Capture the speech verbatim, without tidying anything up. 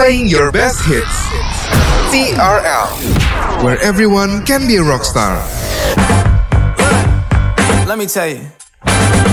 playing your best hits. T R L, where everyone can be a rock star. Let me tell you.